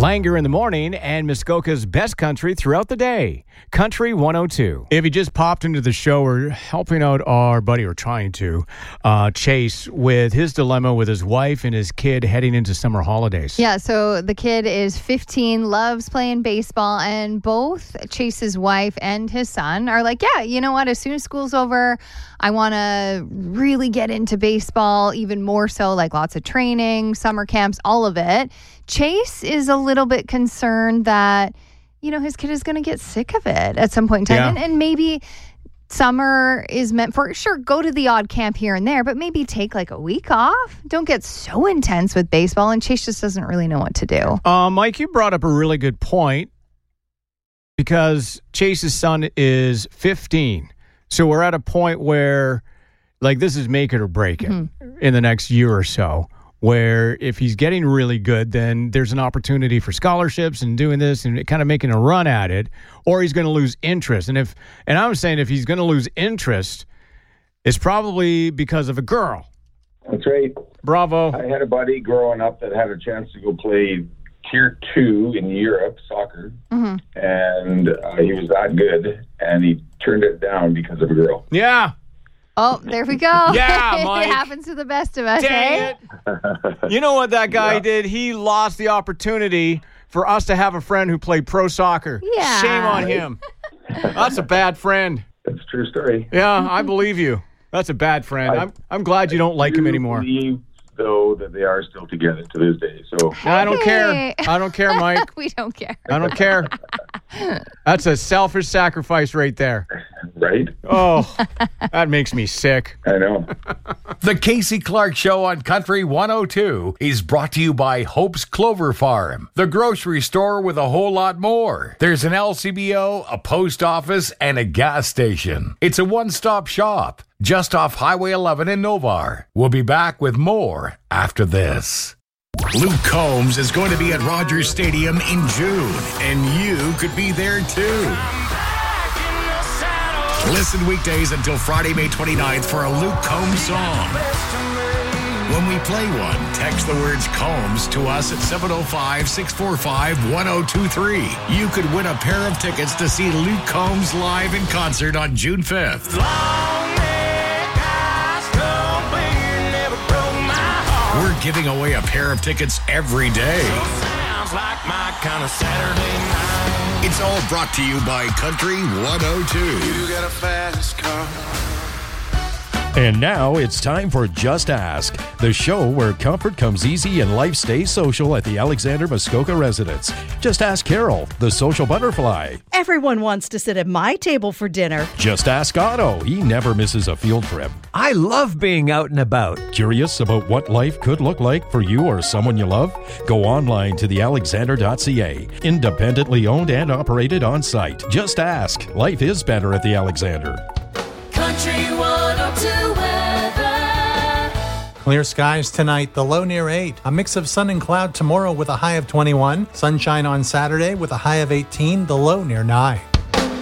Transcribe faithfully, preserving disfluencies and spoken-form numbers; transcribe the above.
Langer in the morning and Muskoka's best country throughout the day. Country one oh two. If you just popped into the show, we're helping out our buddy, or trying to, uh, Chase, with his dilemma with his wife and his kid heading into summer holidays. Yeah, so the kid is fifteen, loves playing baseball, and both Chase's wife and his son are like, yeah, you know what? As soon as school's over, I want to really get into baseball, even more so, like lots of training, summer camps, all of it. Chase is a little bit concerned that, you know, his kid is going to get sick of it at some point in time. Yeah. And, and maybe summer is meant for, sure, go to the odd camp here and there, but maybe take like a week off. Don't get so intense with baseball. And Chase just doesn't really know what to do. Uh, Mike, you brought up a really good point because Chase's son is fifteen. So we're at a point where, like, this is make it or break it mm-hmm. in the next year or so, where if he's getting really good, then there's an opportunity for scholarships and doing this and kind of making a run at it, or he's going to lose interest. And if, and I was saying if he's going to lose interest, it's probably because of a girl. That's right. Bravo. I had a buddy growing up that had a chance to go play tier two in Europe, soccer, mm-hmm. and uh, he was that good, and he turned it down because of a girl. Yeah. Oh, there we go. Yeah, Mike. It happens to the best of us, Dang eh? it. You know what that guy yeah. did? He lost the opportunity for us to have a friend who played pro soccer. Yeah. Shame on him. That's a bad friend. That's a true story. Yeah, I believe you. That's a bad friend. I, I'm I'm glad you don't I like do him anymore. Believe, though, that they are still together to this day. So hey. I don't care. I don't care, Mike. We don't care. I don't care. That's a selfish sacrifice right there. Right? Oh, that makes me sick. I know. The Casey Clark Show on Country one oh two is brought to you by Hope's Clover Farm, the grocery store with a whole lot more. There's an L C B O, a post office, and a gas station. It's a one-stop shop just off Highway eleven in Novar. We'll be back with more after this. Luke Combs is going to be at Rogers Stadium in June, and you could be there too. Listen weekdays until Friday, May twenty-ninth for a Luke Combs song. When we play one, text the words Combs to us at seven oh five, six four five, one oh two three. You could win a pair of tickets to see Luke Combs live in concert on June fifth. We're giving away a pair of tickets every day. Sounds like my kind of Saturday night. It's all brought to you by Country one oh two. You got a fast car. And now it's time for Just Ask, the show where comfort comes easy and life stays social at the Alexander Muskoka residence. Just ask Carol, the social butterfly. Everyone wants to sit at my table for dinner. Just ask Otto. He never misses a field trip. I love being out and about. Curious about what life could look like for you or someone you love? Go online to the alexander dot c a. Independently owned and operated on site. Just ask. Life is better at the Alexander. Country one oh two weather. Clear skies tonight, the low near eight. A mix of sun and cloud tomorrow with a high of twenty-one. Sunshine on Saturday with a high of eighteen, the low near nine.